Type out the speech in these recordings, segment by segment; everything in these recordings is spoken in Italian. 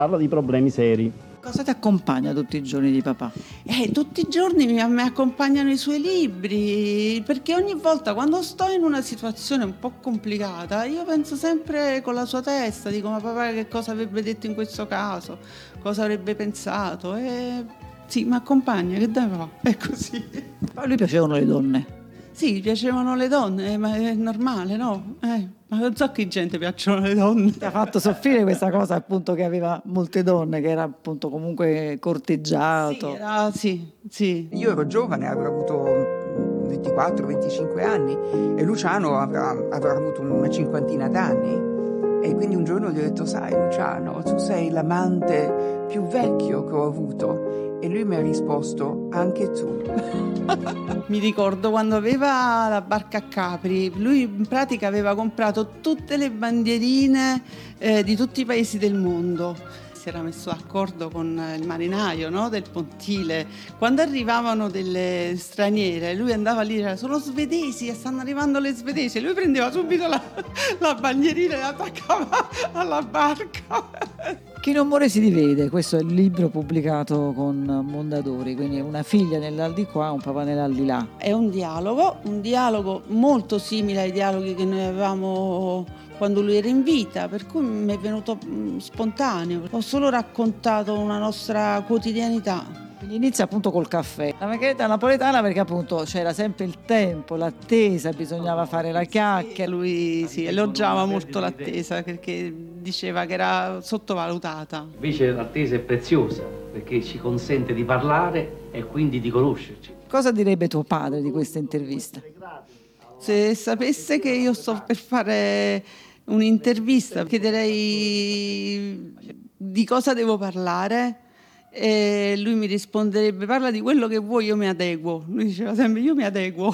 Parla di problemi seri. Cosa ti accompagna tutti i giorni di papà? Tutti i giorni mi accompagnano i suoi libri, perché ogni volta quando sto in una situazione un po' complicata io penso sempre con la sua testa, dico ma papà che cosa avrebbe detto in questo caso, cosa avrebbe pensato, e sì, mi accompagna, che deve fare? È così. A lui piacevano le donne? Sì, piacevano le donne, ma è normale, no? Ma non so che gente piacciono le donne. Ti ha fatto soffrire questa cosa appunto che aveva molte donne, che era appunto comunque corteggiato? Sì. Io ero giovane, avrò avuto 24-25 anni e Luciano avrà avuto una cinquantina d'anni. E quindi un giorno gli ho detto, sai Luciano, tu sei l'amante più vecchio che ho avuto. E lui mi ha risposto, anche tu. Mi ricordo quando aveva la barca a Capri, lui in pratica aveva comprato tutte le bandierine di tutti i paesi del mondo. Si era messo d'accordo con il marinaio, no, del pontile. Quando arrivavano delle straniere, lui andava lì e diceva, sono svedesi, stanno arrivando le svedesi. E lui prendeva subito la bandierina e la attaccava alla barca. Chi non muore si rivede, questo è il libro pubblicato con Mondadori, quindi una figlia nell'aldilà, un papà nell'aldilà. È un dialogo molto simile ai dialoghi che noi avevamo quando lui era in vita, per cui mi è venuto spontaneo. Ho solo raccontato una nostra quotidianità. Quindi inizia appunto col caffè. La margherita napoletana perché appunto c'era sempre il tempo, l'attesa, bisognava fare la chiacchiera. Lui elogiava molto l'attesa perché diceva che era sottovalutata. Invece l'attesa è preziosa perché ci consente di parlare e quindi di conoscerci. Cosa direbbe tuo padre di questa intervista? Se sapesse che io sto per fare un'intervista, chiederei di cosa devo parlare. E lui mi risponderebbe, parla di quello che vuoi, io mi adeguo. Lui diceva sempre, io mi adeguo.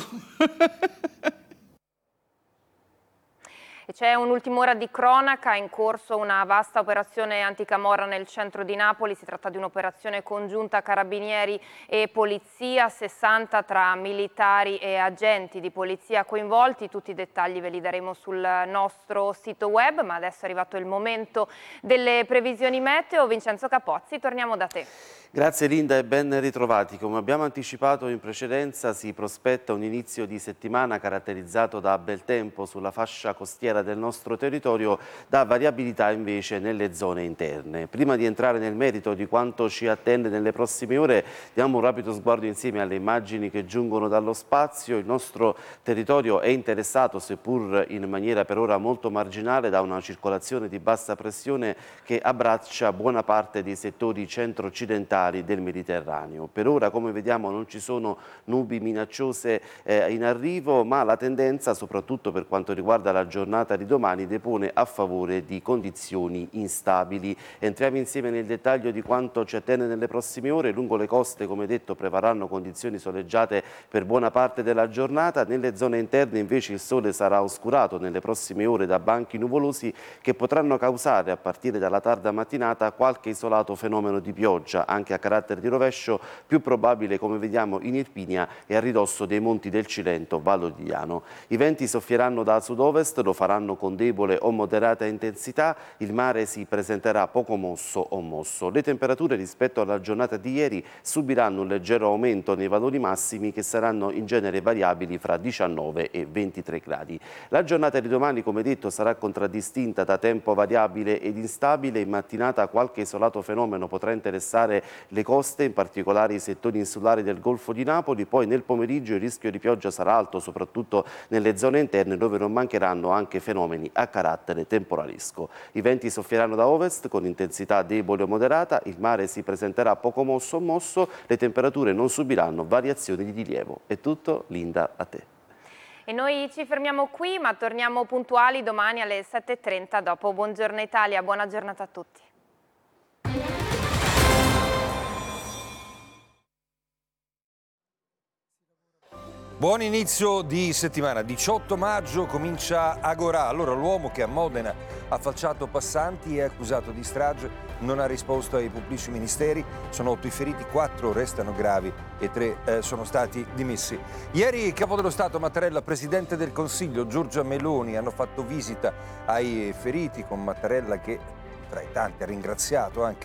E c'è un'ultima ora di cronaca, in corso una vasta operazione anticamorra nel centro di Napoli. Si tratta di un'operazione congiunta carabinieri e polizia, 60 tra militari e agenti di polizia coinvolti. Tutti i dettagli ve li daremo sul nostro sito web, ma adesso è arrivato il momento delle previsioni meteo. Vincenzo Capozzi, torniamo da te. Grazie Linda e ben ritrovati. Come abbiamo anticipato in precedenza, si prospetta un inizio di settimana caratterizzato da bel tempo sulla fascia costiera del nostro territorio, da variabilità invece nelle zone interne. Prima di entrare nel merito di quanto ci attende nelle prossime ore, diamo un rapido sguardo insieme alle immagini che giungono dallo spazio. Il nostro territorio è interessato, seppur in maniera per ora molto marginale, da una circolazione di bassa pressione che abbraccia buona parte dei settori centro-occidentali del Mediterraneo. Per ora, come vediamo, non ci sono nubi minacciose in arrivo, ma la tendenza, soprattutto per quanto riguarda la giornata di domani, depone a favore di condizioni instabili. Entriamo insieme nel dettaglio di quanto ci attende nelle prossime ore. Lungo le coste, come detto, prevarranno condizioni soleggiate per buona parte della giornata. Nelle zone interne invece il sole sarà oscurato nelle prossime ore da banchi nuvolosi che potranno causare, a partire dalla tarda mattinata, qualche isolato fenomeno di pioggia, anche a carattere di rovescio, più probabile, come vediamo, in Irpinia e a ridosso dei monti del Cilento Vallodiano. I venti soffieranno da sud-ovest, lo faranno con debole o moderata intensità, il mare si presenterà poco mosso o mosso. Le temperature rispetto alla giornata di ieri subiranno un leggero aumento nei valori massimi che saranno in genere variabili fra 19 e 23 gradi. La giornata di domani, come detto, sarà contraddistinta da tempo variabile ed instabile. In mattinata qualche isolato fenomeno potrà interessare le coste, in particolare i settori insulari del Golfo di Napoli. Poi nel pomeriggio il rischio di pioggia sarà alto, soprattutto nelle zone interne, dove non mancheranno anche fenomeni a carattere temporalesco. I venti soffieranno da ovest con intensità debole o moderata, il mare si presenterà poco mosso o mosso, le temperature non subiranno variazioni di rilievo. È tutto, Linda, a te. E noi ci fermiamo qui, ma torniamo puntuali domani alle 7:30 dopo Buongiorno Italia. Buona giornata a tutti. Buon inizio di settimana, 18 maggio comincia Agorà. Allora l'uomo che a Modena ha falciato passanti è accusato di strage, non ha risposto ai pubblici ministeri, sono 8 i feriti, 4 restano gravi e 3 sono stati dimessi. Ieri Capo dello Stato Mattarella, Presidente del Consiglio Giorgia Meloni hanno fatto visita ai feriti, con Mattarella che tra i tanti ha ringraziato anche